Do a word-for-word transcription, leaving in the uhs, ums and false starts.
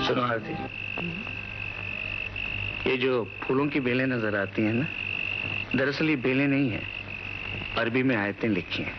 सुनो आरती, ये जो फूलों की बेलें नजर आती हैं ना, दरअसल ये बेलें नहीं है, अरबी में आयतें लिखी हैं।